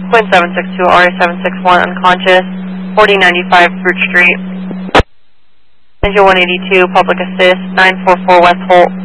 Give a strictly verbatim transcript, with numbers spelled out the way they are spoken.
Quinn seven six two, R A seven six one, unconscious, forty ninety-five Fruit Street. Engine one eighty-two, public assist, nine four four West Holt.